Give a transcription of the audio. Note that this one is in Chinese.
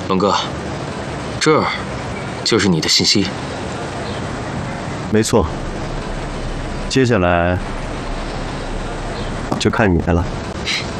龙哥，这儿就是你的信息。 没错。接下来就看你的了。